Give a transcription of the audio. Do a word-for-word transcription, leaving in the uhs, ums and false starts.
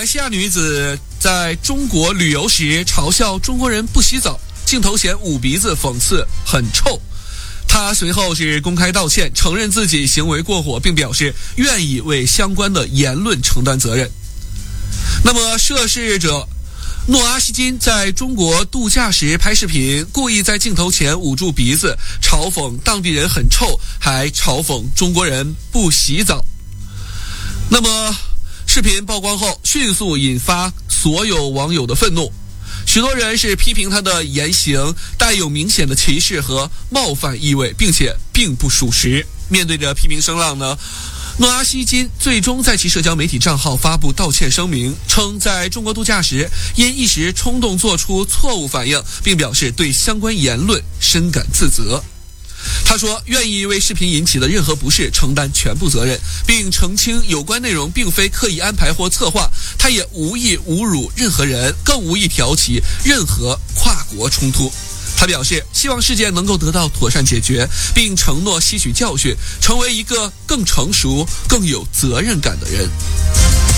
西亚女子在中国旅游时嘲笑中国人不洗澡，镜头前捂鼻子讽刺很臭。她随后是公开道歉，承认自己行为过火，并表示愿意为相关的言论承担责任。那么涉事者诺阿希金在中国度假时拍视频，故意在镜头前捂住鼻子，嘲讽当地人很臭，还嘲讽中国人不洗澡。那么视频曝光后，迅速引发所有网友的愤怒，许多人是批评他的言行带有明显的歧视和冒犯意味，并且并不属实。面对着批评声浪呢，诺阿希金最终在其社交媒体账号发布道歉声明，称在中国度假时因一时冲动做出错误反应，并表示对相关言论深感自责。他说愿意为视频引起的任何不适承担全部责任，并澄清有关内容并非刻意安排或策划，他也无意侮辱任何人，更无意挑起任何跨国冲突。他表示希望事件能够得到妥善解决，并承诺吸取教训，成为一个更成熟、更有责任感的人。